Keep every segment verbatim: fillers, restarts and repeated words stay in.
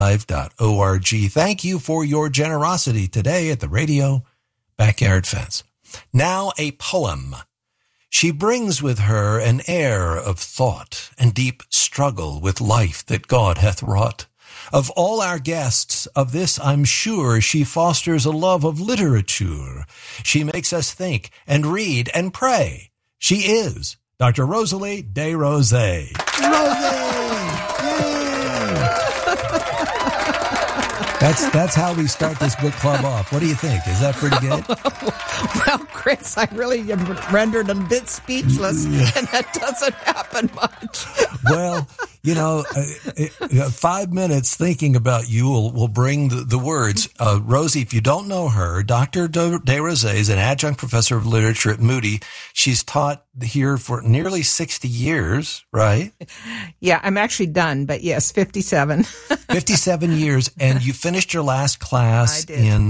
live dot org. Thank you for your generosity today at the Radio Backyard Fence. Now a poem. She brings with her an air of thought and deep struggle with life that God hath wrought. Of all our guests, of this I'm sure, she fosters a love of literature. She makes us think and read and pray. She is Doctor Rosalie DeRose. Rosie! That's that's how we start this book club off. What do you think? Is that pretty good? Well, Chris, I really am rendered a bit speechless, and that doesn't happen much. Well, you know, uh, five minutes thinking about you will, will bring the, the words. Uh, Rosie, if you don't know her, Doctor DeRose is an adjunct professor of literature at Moody. She's taught here for nearly sixty years, right? Yeah, I'm actually done, but yes, fifty-seven. fifty-seven years, and you finished your last class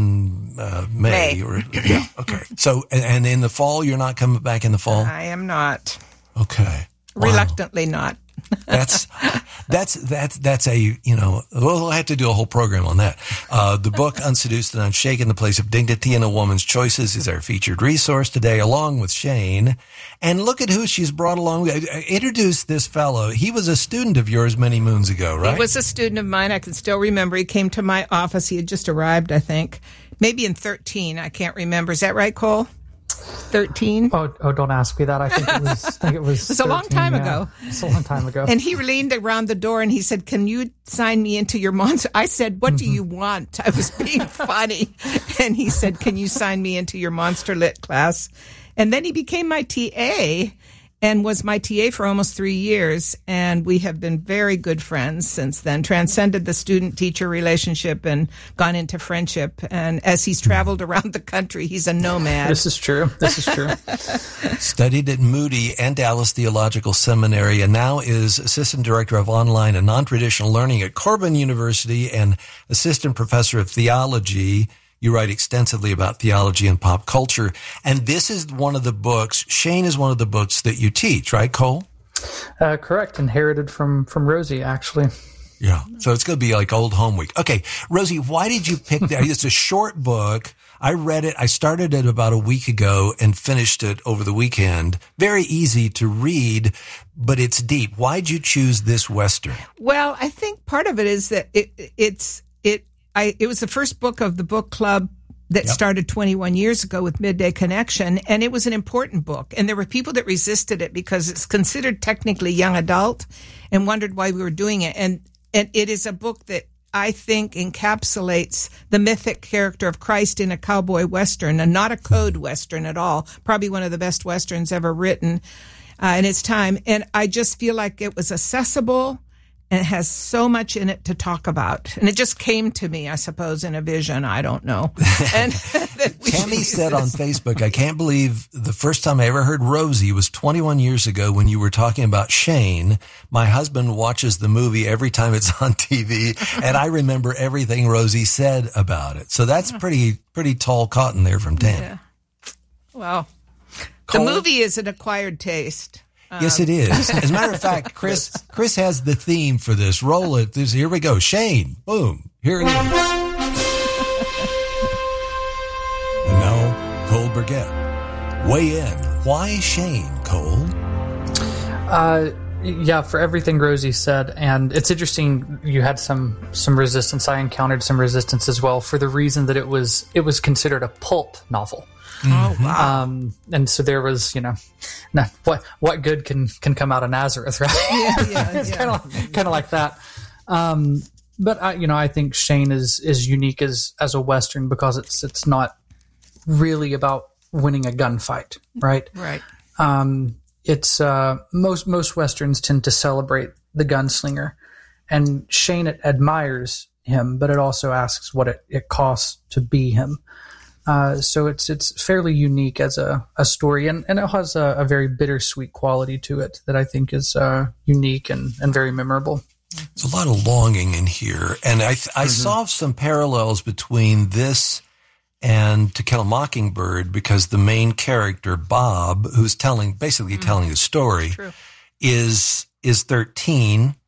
in uh, May. May. Or, yeah, okay. So, and, and in the fall, you're not coming back in the fall? I am not. Okay. Wow. Reluctantly not. That's, that's, that's, that's a, you know, we'll have to do a whole program on that. Uh, the book, Unseduced and Unshaken, The Place of Dignity in a Woman's Choices, is our featured resource today, along with Shane. And look at who she's brought along. Introduce this fellow. He was a student of yours many moons ago, right? He was a student of mine. I can still remember. He came to my office. He had just arrived, I think. Maybe in thirteen. I can't remember. Is that right, Cole? thirteen? Oh, oh, don't ask me that. I think it was. I think it was. It was a long time yeah. ago. It's a long time ago. And he leaned around the door and he said, "Can you sign me into your monster?" I said, "What mm-hmm. do you want?" I was being funny, and he said, "Can you sign me into your Monster Lit class?" And then he became my T A. And was my T A for almost three years. And we have been very good friends since then, transcended the student-teacher relationship and gone into friendship. And as he's traveled around the country, he's a nomad. This is true. This is true. Studied at Moody and Dallas Theological Seminary, and now is Assistant Director of Online and Non-Traditional Learning at Corban University and Assistant Professor of Theology. You write extensively about theology and pop culture. And this is one of the books, Shane is one of the books that you teach, right, Cole? Uh, correct. Inherited from, from Rosie, actually. Yeah. So it's going to be like old home week. Okay. Rosie, why did you pick that? It's a short book. I read it. I started it about a week ago and finished it over the weekend. Very easy to read, but it's deep. Why'd you choose this Western? Well, I think part of it is that it, it's, it, I, it was the first book of the book club that yep. started twenty-one years ago with Midday Connection, and it was an important book. And there were people that resisted it because it's considered technically young adult and wondered why we were doing it. And, and it is a book that I think encapsulates the mythic character of Christ in a cowboy Western, and not a code Western at all. Probably one of the best Westerns ever written uh, in its time. And I just feel like it was accessible and it has so much in it to talk about. And it just came to me, I suppose, in a vision. I don't know. And Tammy said on Facebook, I can't believe the first time I ever heard Rosie was twenty-one years ago when you were talking about Shane. My husband watches the movie every time it's on T V, and I remember everything Rosie said about it. So that's pretty pretty tall cotton there from Tammy. Yeah. Well, Cole? The movie is an acquired taste. Yes, it is. As a matter of fact, Chris Chris has the theme for this. Roll it. This, here we go. Shane. Boom. Here it is. And now, Cole Burgett. Weigh in. Why Shane, Cole? Uh, yeah, for everything Rosie said. And it's interesting, you had some some resistance. I encountered some resistance as well for the reason that it was it was considered a pulp novel. Oh, wow. Um, and so there was, you know, no, what what good can, can come out of Nazareth, right? Yeah, yeah, it's yeah. kind of kind of like that. Um, but I, you know, I think Shane is is unique as as a Western because it's it's not really about winning a gunfight, right? Right. Um, it's uh, most most Westerns tend to celebrate the gunslinger, and Shane admires him, but it also asks what it, it costs to be him. Uh, so it's it's fairly unique as a, a story, and, and it has a, a very bittersweet quality to it that I think is uh, unique and, and very memorable. There's a lot of longing in here, and I I mm-hmm. saw some parallels between this and To Kill a Mockingbird because the main character, Bob, who's telling basically mm-hmm. telling the story, True. is is thirteen,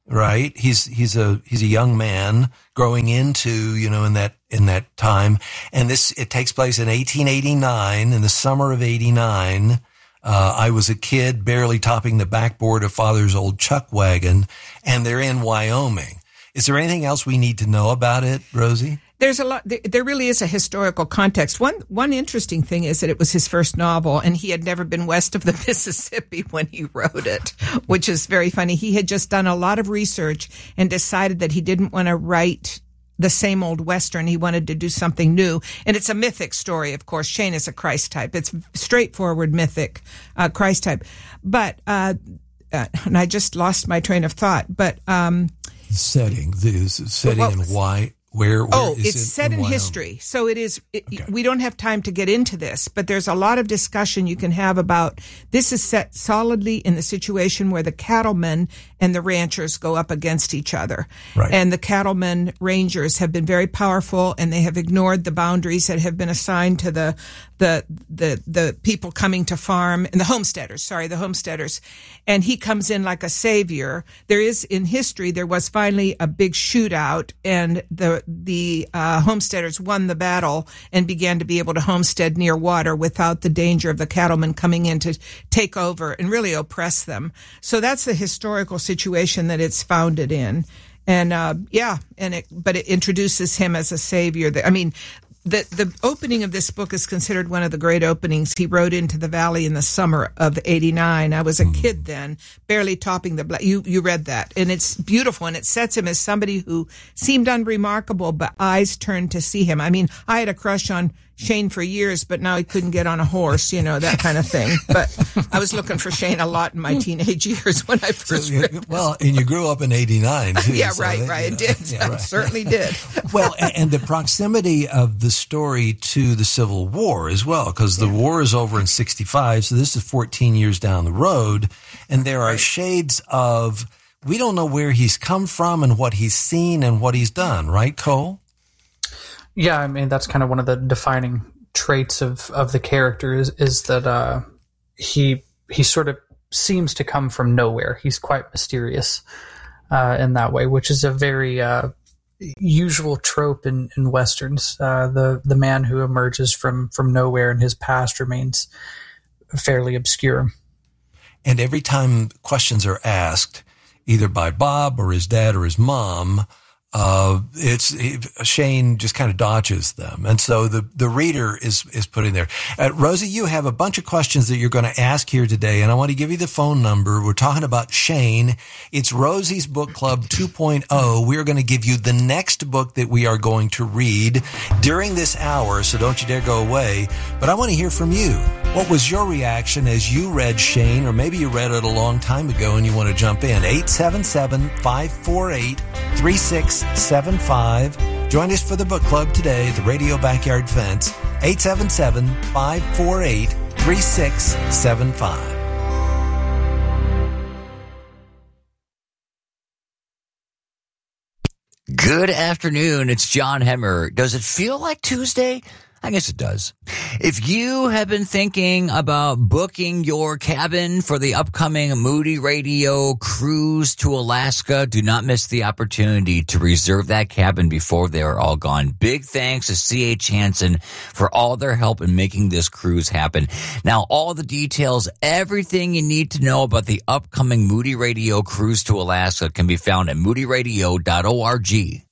right? He's he's a he's a young man growing into, you know, in that in that time. And this it takes place in eighteen eighty-nine, in the summer of eighty-nine. Uh, I was a kid barely topping the backboard of Father's old chuck wagon, and they're in Wyoming. Is there anything else we need to know about it, Rosie? There's a lot. There really is a historical context. One one interesting thing is that it was his first novel, and he had never been west of the Mississippi when he wrote it, which is very funny. He had just done a lot of research and decided that he didn't want to write the same old Western. He wanted to do something new. And it's a mythic story, of course. Shane is a Christ type. It's straightforward, mythic uh, Christ type. But, uh, uh, and I just lost my train of thought, but... Um, setting, the setting well, and why... Where, where oh, is it's it set in, in history. So it is, it, Okay. we don't have time to get into this, but there's a lot of discussion you can have about this is set solidly in the situation where the cattlemen and the ranchers go up against each other. Right. And the cattlemen rangers have been very powerful, and they have ignored the boundaries that have been assigned to the, the, the, the people coming to farm, and the homesteaders, sorry, the homesteaders. And he comes in like a savior. There is, in history, there was finally a big shootout, and the, the uh, homesteaders won the battle and began to be able to homestead near water without the danger of the cattlemen coming in to take over and really oppress them. So that's the historical situation that it's founded in. And, uh, yeah, and it, but it introduces him as a savior. I mean, the, the opening of this book is considered one of the great openings. He rode into the valley in the summer of eighty-nine. I was a kid then, barely topping the, you, you read that. And it's beautiful, and it sets him as somebody who seemed unremarkable, but eyes turned to see him. I mean, I had a crush on Shane for years, but now he couldn't get on a horse, you know, that kind of thing. But I was looking for Shane a lot in my teenage years when I first So, read. well, and you grew up in eighty-nine, too. Yeah, so right, that, right. you I know, did. yeah, I right. certainly did. Well, and, and the proximity of the story to the Civil War as well, because the war is over in sixty-five, so this is fourteen years down the road, and there are Right. shades of, we don't know where he's come from and what he's seen and what he's done, right, Cole? Yeah, I mean, that's kind of one of the defining traits of, of the character is, is that uh, he he sort of seems to come from nowhere. He's quite mysterious uh, in that way, which is a very uh, usual trope in, in Westerns. Uh, the the man who emerges from, from nowhere and his past remains fairly obscure. And every time questions are asked, either by Bob or his dad or his mom, uh, it's it, Shane just kind of dodges them. And so the, the reader is, is put in there. Uh, Rosie, you have a bunch of questions that you're going to ask here today, and I want to give you the phone number. We're talking about Shane. It's Rosie's Book Club two point oh. We're going to give you the next book that we are going to read during this hour, so don't you dare go away. But I want to hear from you. What was your reaction as you read Shane, or maybe you read it a long time ago and you want to jump in? eight seven seven, five four eight, three six seven five. Join us for the book club today at the Radio Backyard Fence. eight seven seven, five four eight, three six seven five. Good afternoon. It's John Hemmer. Does it feel like Tuesday? I guess it does. If you have been thinking about booking your cabin for the upcoming Moody Radio cruise to Alaska, do not miss the opportunity to reserve that cabin before they are all gone. Big thanks to C H Hansen for all their help in making this cruise happen. Now, all the details, everything you need to know about the upcoming Moody Radio cruise to Alaska can be found at moody radio dot org.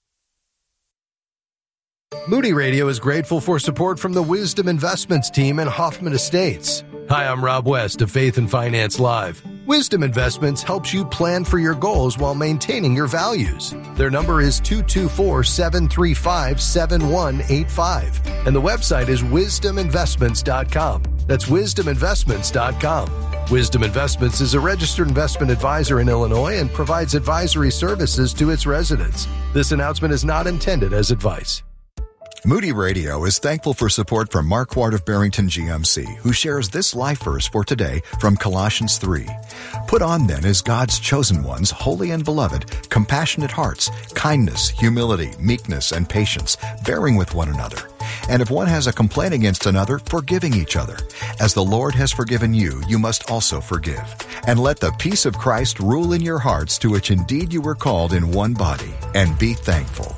Moody Radio is grateful for support from the Wisdom Investments team and Hoffman Estates. Hi, I'm Rob West of Faith and Finance Live. Wisdom Investments helps you plan for your goals while maintaining your values. Their number is two two four, seven three five, seven one eight five, and the website is wisdom investments dot com. That's wisdom investments dot com. Wisdom Investments is a registered investment advisor in Illinois and provides advisory services to its residents. This announcement is not intended as advice. Moody Radio is thankful for support from Mark Ward of Barrington G M C, who shares this life verse for today from Colossians three. Put on then as God's chosen ones, holy and beloved, compassionate hearts, kindness, humility, meekness, and patience, bearing with one another. And if one has a complaint against another, forgiving each other. As the Lord has forgiven you, you must also forgive. And let the peace of Christ rule in your hearts, to which indeed you were called in one body, and be thankful.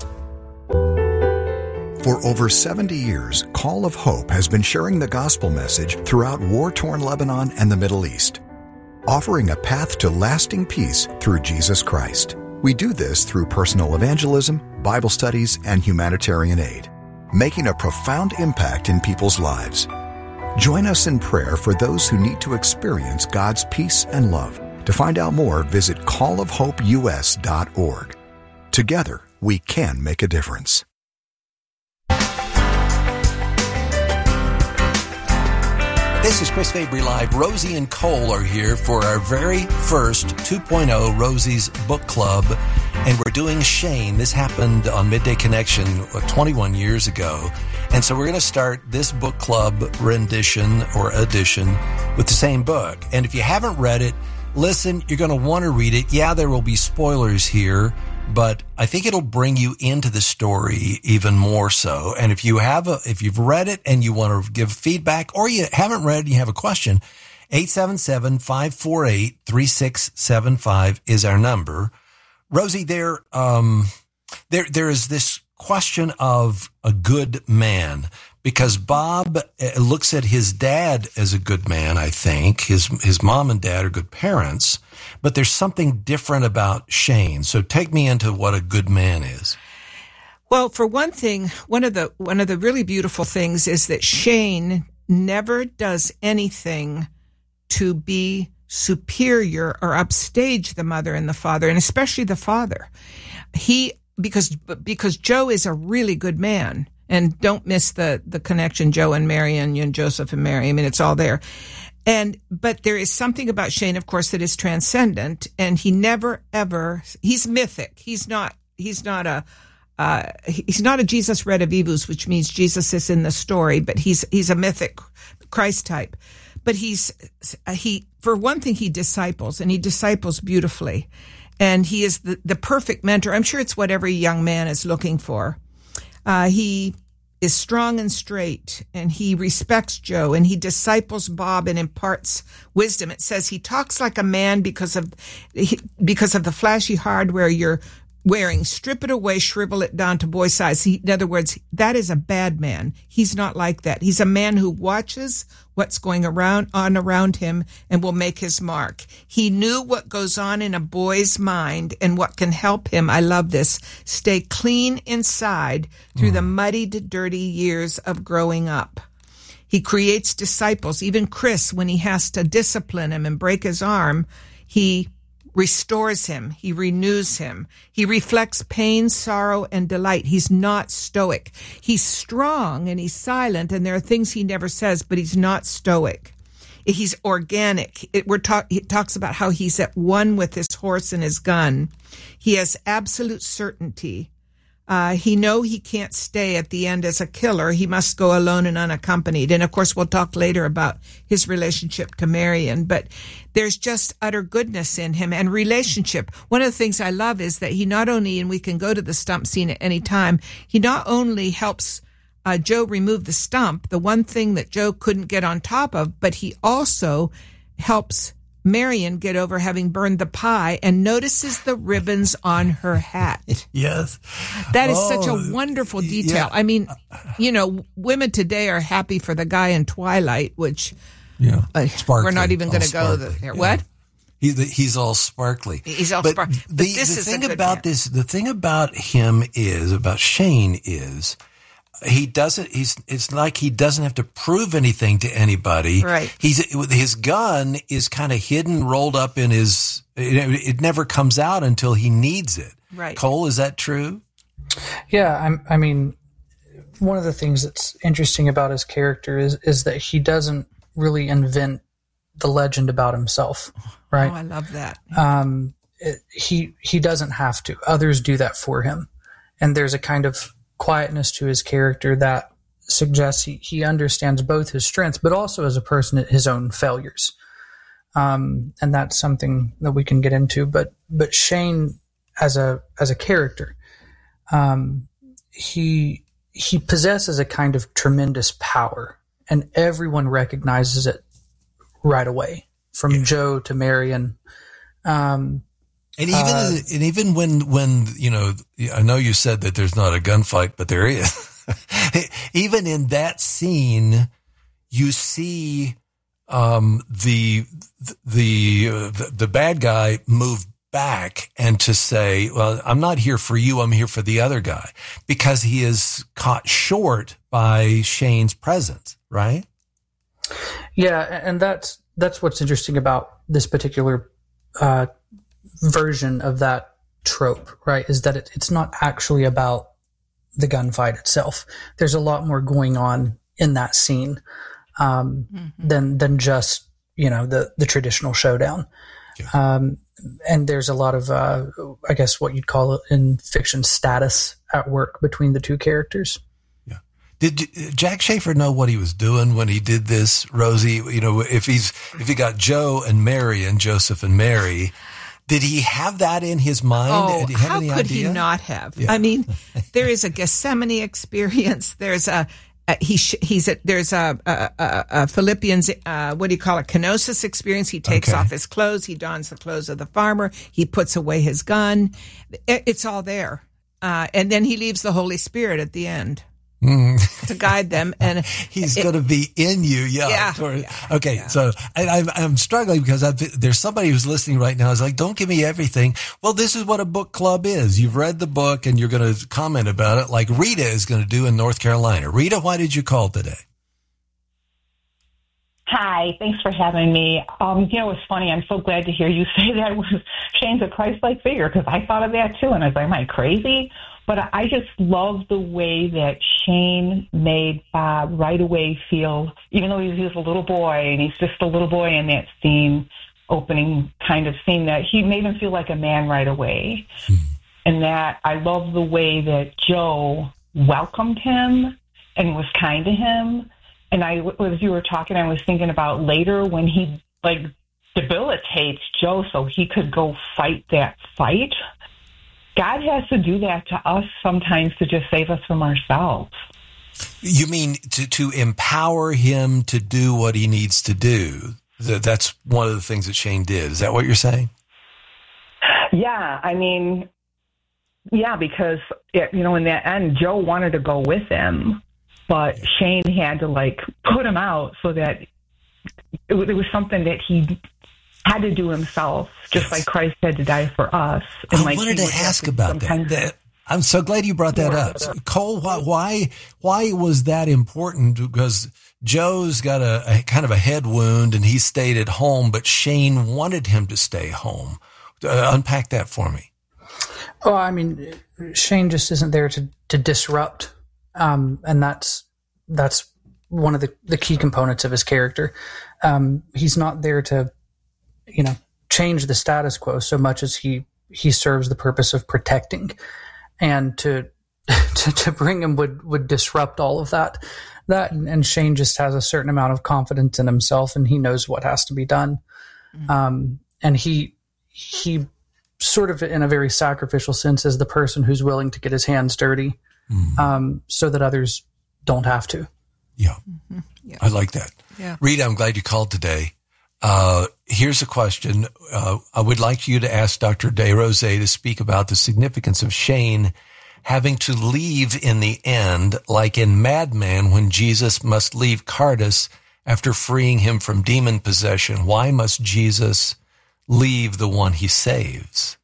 For over seventy years, Call of Hope has been sharing the gospel message throughout war-torn Lebanon and the Middle East, offering a path to lasting peace through Jesus Christ. We do this through personal evangelism, Bible studies, and humanitarian aid, making a profound impact in people's lives. Join us in prayer for those who need to experience God's peace and love. To find out more, visit call of hope u s dot org. Together, we can make a difference. This is Chris Fabry Live. Rosie and Cole are here for our very first two point oh Rosie's Book Club, and we're doing Shane. This happened on Midday Connection twenty-one years ago, and so we're going to start this book club rendition or edition with the same book. And if you haven't read it, listen, you're going to want to read it. Yeah, there will be spoilers here, but I think it'll bring you into the story even more so. And if you have a, if you've read it and you want to give feedback, or you haven't read and you have a question, eight seven seven, five four eight, three six seven five is our number. Rosie, there, um, there, there is this question of a good man, because Bob looks at his dad as a good man. I think his, his mom and dad are good parents, but there's something different about Shane. So take me into what a good man is. Well, for one thing, one of the one of the really beautiful things is that Shane never does anything to be superior or upstage the mother and the father, and especially the father. He because because Joe is a really good man, and don't miss the the connection, Joe and Mary and, and Joseph and Mary. I mean, it's all there. And, but there is something about Shane, of course, that is transcendent, and he never, ever, he's mythic. He's not, he's not a, uh, he's not a Jesus redivivus, which means Jesus is in the story, but he's, he's a mythic Christ type. But he's, he, for one thing, he disciples, and he disciples beautifully. And he is the, the perfect mentor. I'm sure it's what every young man is looking for. Uh, he, is strong and straight, and he respects Joe, and he disciples Bob and imparts wisdom. It says he talks like a man because of because of the flashy hardware you're wearing. Strip it away, shrivel it down to boy size. He, in other words, that is a bad man. He's not like that. He's a man who watches what's going around on around him and will make his mark. He knew what goes on in a boy's mind and what can help him. I love this. Stay clean inside through mm. the muddied, dirty years of growing up. He creates disciples. Even Chris, when he has to discipline him and break his arm, he restores him. He renews him. He reflects pain, sorrow, and delight. He's not stoic. He's strong and he's silent, and there are things he never says, but he's not stoic. He's organic. It, we're talk, he talks about how he's at one with his horse and his gun. He has absolute certainty. Uh, he know he can't stay at the end as a killer. He must go alone and unaccompanied. And of course, we'll talk later about his relationship to Marion, but there's just utter goodness in him and relationship. One of the things I love is that he not only, and we can go to the stump scene at any time, he not only helps uh, Joe remove the stump, the one thing that Joe couldn't get on top of, but he also helps Marion get over having burned the pie and notices the ribbons on her hat. Yes. That is oh, such a wonderful detail. Yeah. I mean, you know, women today are happy for the guy in Twilight, which yeah, uh, we're not even going to go there. Yeah. What? He's, he's all sparkly. He's all but sparkly. But the, this the is thing a good about man. this, the thing about him is, about Shane is, he doesn't, he's, it's like he doesn't have to prove anything to anybody. Right. He's, his gun is kind of hidden, rolled up in his, it, it never comes out until he needs it. Right. Cole, is that true? Yeah. I'm, I mean, one of the things that's interesting about his character is, is that he doesn't really invent the legend about himself. Right. Oh, I love that. Um, it, he, he doesn't have to. Others do that for him. And there's a kind of quietness to his character that suggests he, he understands both his strengths, but also as a person, his own failures. Um, and that's something that we can get into. But but Shane, as a as a character, um, he he possesses a kind of tremendous power, and everyone recognizes it right away, from yeah. Joe to Marion. Um, and even uh, and even when when you know, I know you said that there's not a gunfight, but there is. Even in that scene, you see um, the the uh, the the bad guy move back and to say, well, I'm not here for you. I'm here for the other guy, because he is caught short by Shane's presence. Right. Yeah. And that's, that's what's interesting about this particular, uh, version of that trope, right? Is that it, it's not actually about the gunfight itself. There's a lot more going on in that scene, um, mm-hmm. than, than just, you know, the, the traditional showdown. Yeah. Um, and there's a lot of, uh, I guess what you'd call it in fiction, status at work between the two characters. Yeah. Did Jack Schaefer know what he was doing when he did this, Rosie? You know, if he's, if he got Joe and Mary and Joseph and Mary, did he have that in his mind? Oh, did he have how any could idea? he not have? Yeah. I mean, there is a Gethsemane experience. There's a, Uh, he sh- he's a, there's a, a, a, a Philippians uh, what do you call it, kenosis experience. He takes okay. off his clothes, he dons the clothes of the farmer, he puts away his gun. It, it's all there, uh, and then he leaves the Holy Spirit at the end mm. to guide them. And he's going to be in you, yeah. yeah, Or, yeah okay, yeah. so I, I'm, I'm struggling because I've, there's somebody who's listening right now. Is like, don't give me everything. Well, this is what a book club is. You've read the book and you're going to comment about it, like Rita is going to do in North Carolina. Rita, why did you call today? Hi, thanks for having me. Um, you know, it's funny. I'm so glad to hear you say that was Shane's a Christ-like figure, because I thought of that too, and I was like, am I crazy? But I just love the way that Shane made Bob right away feel, even though he was a little boy, and he's just a little boy in that scene, opening kind of scene, that he made him feel like a man right away. Mm-hmm. And that I love the way that Joe welcomed him and was kind to him. And I, as you were talking, I was thinking about later when he, like, debilitates Joe so he could go fight that fight. God has to do that to us sometimes to just save us from ourselves. You mean to, to empower him to do what he needs to do? That's one of the things that Shane did. Is that what you're saying? Yeah, I mean, yeah, because, it, you know, in the end, Joe wanted to go with him, but Shane had to, like, put him out so that it, it was something that he had to do himself, just yes. like Christ had to die for us. And I like wanted to ask about that. that. I'm so glad you brought that yeah. up. So, Cole, why, why why was that important? Because Joe's got a, a kind of a head wound and he stayed at home, but Shane wanted him to stay home. Uh, unpack that for me. Oh, I mean, Shane just isn't there to, to disrupt. Um, and that's, that's one of the, the key components of his character. Um, he's not there to, you know, change the status quo so much as he, he serves the purpose of protecting, and to, to, to bring him would, would disrupt all of that, that, and Shane just has a certain amount of confidence in himself, and he knows what has to be done. Mm-hmm. Um, and he, he sort of in a very sacrificial sense is the person who's willing to get his hands dirty, mm-hmm. um, so that others don't have to. Yeah. Mm-hmm. yeah. I like that. Yeah. Rita, I'm glad you called today. Uh, here's a question. Uh, I would like you to ask Doctor DesRosiers to speak about the significance of Shane having to leave in the end, like in Madman, when Jesus must leave Cardus after freeing him from demon possession. Why must Jesus leave the one he saves?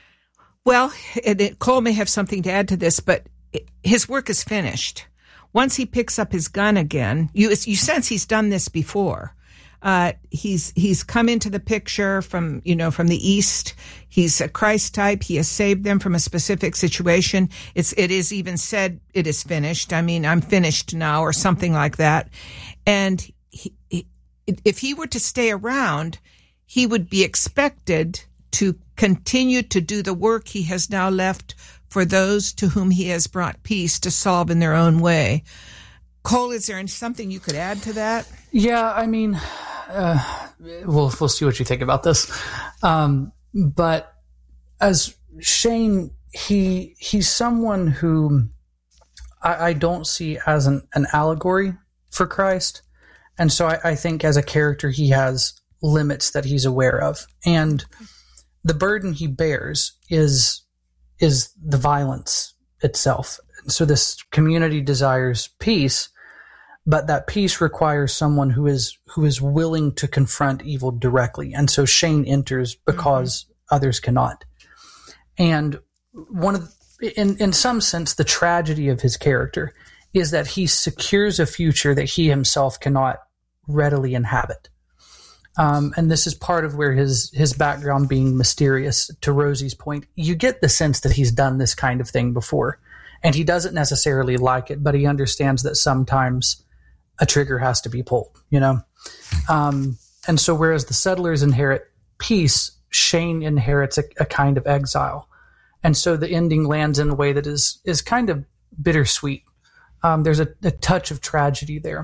Well, it, it, Cole may have something to add to this, but it, his work is finished. Once he picks up his gun again, you, you sense he's done this before. Uh, he's, he's come into the picture from, you know, from the East. He's a Christ type. He has saved them from a specific situation. It's, it is even said it is finished. I mean, I'm finished now, or something like that. And he, he, if he were to stay around, he would be expected to continue to do the work he has now left for those to whom he has brought peace to solve in their own way. Cole, is there something you could add to that? Yeah, I mean, uh, we'll we'll see what you think about this. Um, but as Shane, he he's someone who I, I don't see as an, an allegory for Christ. And so I, I think as a character, he has limits that he's aware of. And the burden he bears is is the violence itself. So this community desires peace, but that peace requires someone who is who is willing to confront evil directly. And so Shane enters because mm-hmm. others cannot. And one of the, in in some sense, the tragedy of his character is that he secures a future that he himself cannot readily inhabit. Um, and this is part of where his his background being mysterious, to Rosie's point, you get the sense that he's done this kind of thing before. And he doesn't necessarily like it, but he understands that sometimes a trigger has to be pulled, you know? Um, and so whereas the settlers inherit peace, Shane inherits a, a kind of exile. And so the ending lands in a way that is is kind of bittersweet. Um, there's a, a touch of tragedy there.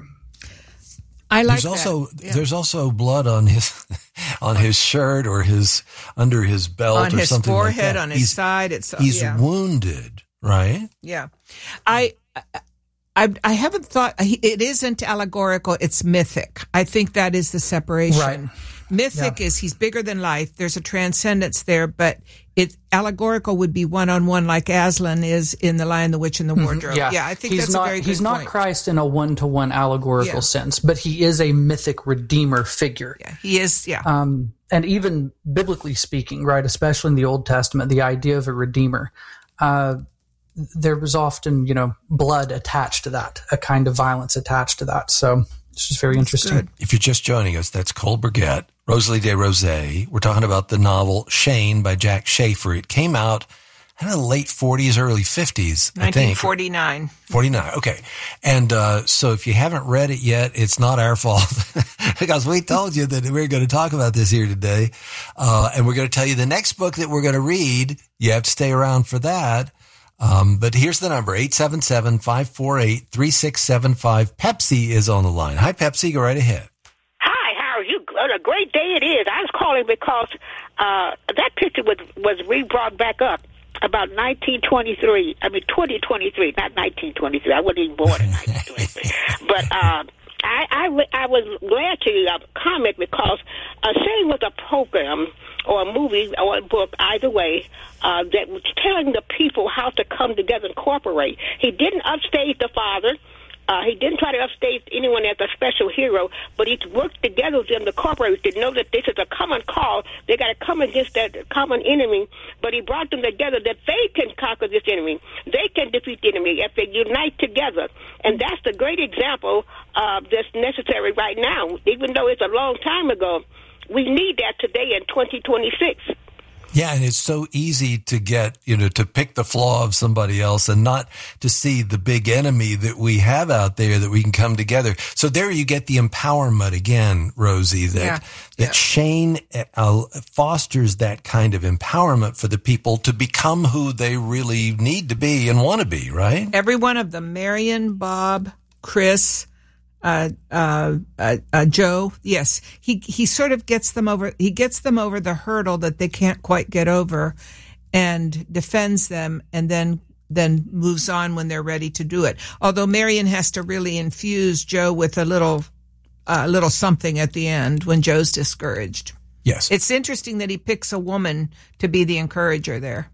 I like there's that. also Yeah. there's also blood on his on his shirt or his under his belt on or his something forehead, like that. on his he's, side. It's he's yeah. wounded, right? Yeah, I, I, I haven't thought it isn't allegorical. It's mythic. I think that is the separation. Right. Mythic Yeah. is he's bigger than life. There's a transcendence there, but it allegorical would be one on one, like Aslan is in The Lion, the Witch, and the Wardrobe. Yeah, yeah I think he's that's not, a very good He's not point. Christ in a one-to-one allegorical Yeah. sense, but he is a mythic redeemer figure. Yeah, he is. Yeah. Um, and even biblically speaking, right, especially in the Old Testament, the idea of a redeemer, uh, there was often, you know, blood attached to that, a kind of violence attached to that. So it's just very interesting. good. If you're just joining us, that's Cole Burgett, Rosalie DeRose. We're talking about the novel Shane by Jack Schaefer. It came out in the late forties, early fifties, I think. nineteen forty-nine. forty-nine, okay. And uh, so if you haven't read it yet, it's not our fault because we told you that we were going to talk about this here today. Uh, and we're going to tell you the next book that we're going to read. You have to stay around for that. Um, but here's the number, eight seven seven, five four eight, three six seven five. Pepsi is on the line. Hi, Pepsi. Go right ahead. Hi, how are you? What a great day it is. I was calling because uh, that picture was, was re-brought back up about nineteen twenty-three. I mean, twenty twenty-three, not nineteen twenty-three. I wasn't even born in nineteen twenty-three. But uh, I, I, I was glad to uh, comment because uh, Shane was a program or a movie or a book, either way, uh, that was telling the people how to come together and cooperate. He didn't upstage the father. Uh, he didn't try to upstage anyone as a special hero, but he worked together with them to cooperate, to know that this is a common cause. They got to come against that common enemy, but he brought them together that they can conquer this enemy. They can defeat the enemy if they unite together. And that's the great example uh, that's necessary right now. Even though it's a long time ago, we need that today in twenty twenty-six. Yeah, and it's so easy to get, you know, to pick the flaw of somebody else and not to see the big enemy that we have out there that we can come together. So there you get the empowerment again, Rosie, that, Yeah. that Yeah. Shane uh, fosters that kind of empowerment for the people to become who they really need to be and want to be, right? Every one of them, Marion, Bob, Chris, uh, uh, uh, uh, Joe. Yes, he he sort of gets them over. He gets them over the hurdle that they can't quite get over, and defends them, and then then moves on when they're ready to do it. Although Marion has to really infuse Joe with a little a little something at the end when Joe's discouraged. Yes. It's interesting that he picks a woman to be the encourager there.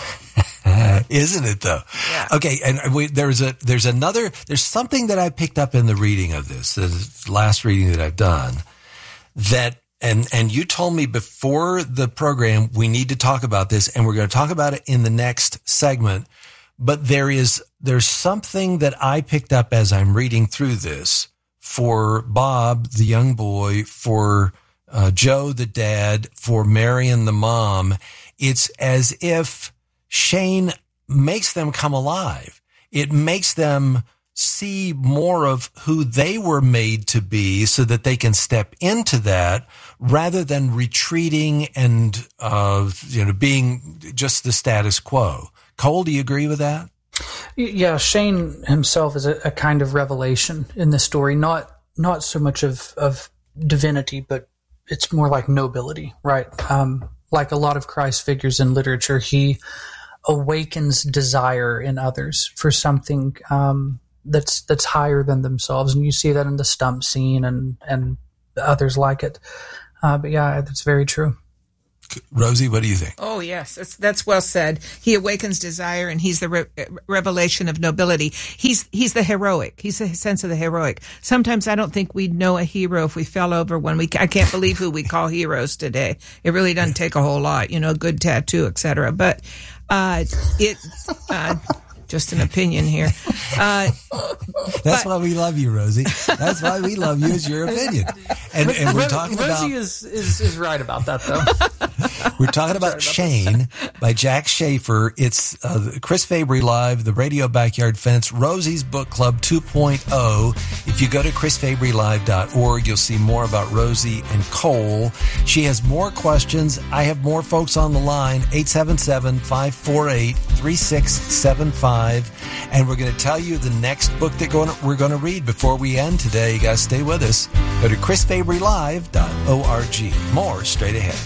Isn't it though? Yeah. Okay. And we, there's a, there's another, there's something that I picked up in the reading of this, the last reading that I've done that, and, and you told me before the program, we need to talk about this and we're going to talk about it in the next segment. But there is, there's something that I picked up as I'm reading through this for Bob, the young boy, for uh, Joe, the dad, for Marion, the mom. It's as if Shane makes them come alive. It makes them see more of who they were made to be so that they can step into that rather than retreating and, uh, you know, being just the status quo. Cole, do you agree with that? Yeah, Shane himself is a, a kind of revelation in this story, not not so much of, of divinity, but it's more like nobility, right? Um, like a lot of Christ figures in literature, he awakens desire in others for something um, that's that's higher than themselves. And you see that in the stump scene and, and others like it. Uh, but yeah, that's very true. Rosie, what do you think? Oh, yes, that's, that's well said. He awakens desire, and he's the re- revelation of nobility. He's he's the heroic. He's the sense of the heroic. Sometimes I don't think we'd know a hero if we fell over when we. I can't believe who we call heroes today. It really doesn't take a whole lot, you know, good tattoo, et cetera. But uh, it. Uh, Just an opinion here. Uh, That's but, why we love you, Rosie. That's why we love you, is your opinion. And, and we're talking Rosie about... Rosie is, is, is right about that, though. We're talking about, about Shane by Jack Schaefer. It's uh, Chris Fabry Live, the Radio Backyard Fence, Rosie's Book Club two point oh. If you go to chris fabry live dot org, you'll see more about Rosie and Cole. She has more questions. I have more folks on the line, eight seven seven, five four eight, three six seven five. And we're going to tell you the next book that we're going to read before we end today. You guys stay with us. Go to chris fabry live dot org. More straight ahead.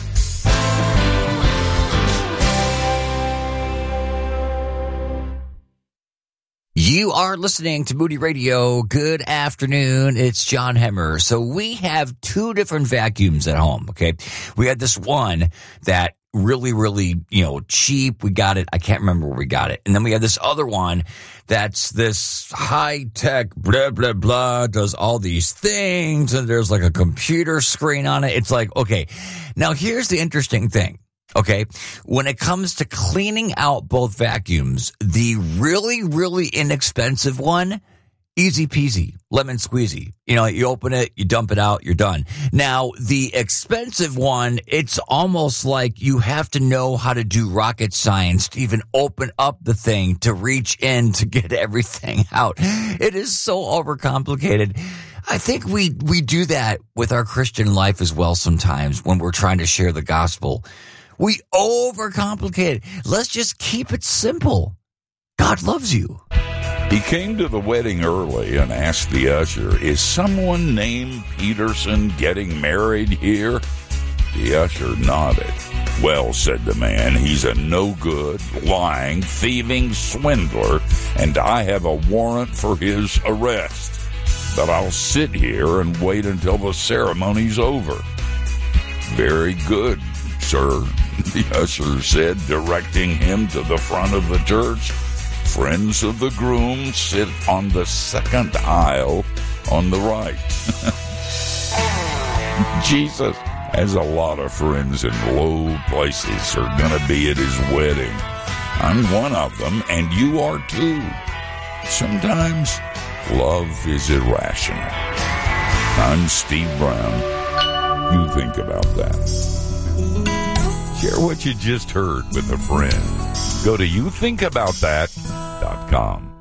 You are listening to Moody Radio. Good afternoon. It's John Hemmer. So we have two different vacuums at home, okay? We had this one that really, really, you know, cheap. We got it. I can't remember where we got it. And then we have this other one that's this high-tech, blah, blah, blah, does all these things, and there's like a computer screen on it. It's like, okay, now here's the interesting thing. Okay, when it comes to cleaning out both vacuums, the really, really inexpensive one, easy peasy, lemon squeezy. You know, you open it, you dump it out, you're done. Now, the expensive one, it's almost like you have to know how to do rocket science to even open up the thing to reach in to get everything out. It is so overcomplicated. I think we, we do that with our Christian life as well sometimes when we're trying to share the gospel. We overcomplicate it. Let's just keep it simple. God loves you. He came to the wedding early and asked the usher, "Is someone named Peterson getting married here?" The usher nodded. "Well," said the man, "he's a no-good, lying, thieving swindler, and I have a warrant for his arrest. But I'll sit here and wait until the ceremony's over." "Very good, sir," the usher said, directing him to the front of the church. "Friends of the groom sit on the second aisle on the right." Jesus has a lot of friends in low places who are going to be at his wedding. I'm one of them, and you are too. Sometimes love is irrational. I'm Steve Brown. You think about that. Share what you just heard with a friend. Go to you think about that dot com.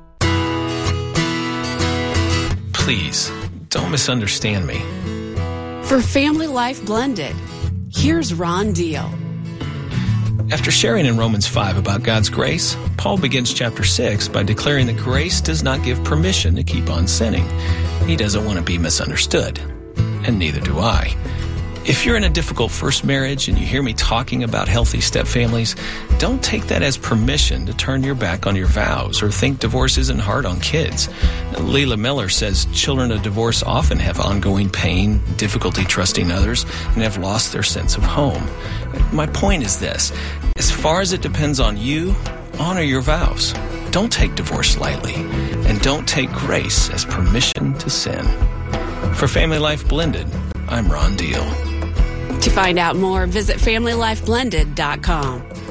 Please, don't misunderstand me. For Family Life Blended, here's Ron Deal. After sharing in Romans five about God's grace, Paul begins chapter six by declaring that grace does not give permission to keep on sinning. He doesn't want to be misunderstood, and neither do I. If you're in a difficult first marriage and you hear me talking about healthy stepfamilies, don't take that as permission to turn your back on your vows or think divorce isn't hard on kids. Leila Miller says children of divorce often have ongoing pain, difficulty trusting others, and have lost their sense of home. My point is this: as far as it depends on you, honor your vows. Don't take divorce lightly, and don't take grace as permission to sin. For Family Life Blended, I'm Ron Deal. To find out more, visit family life blended dot com.